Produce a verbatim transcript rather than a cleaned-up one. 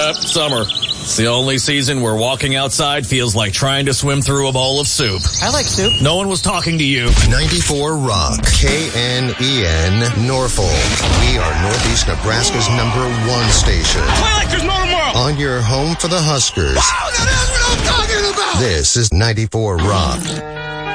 Uh, summer. It's the only season where walking outside feels like trying to swim through a bowl of soup. I like soup. No one was talking to you. ninety-four Rock, K N E N, Norfolk. We are Northeast Nebraska's number one station. Play like there's no tomorrow. On your home for the Huskers. Wow, that is what I'm talking about. This is ninety-four Rock.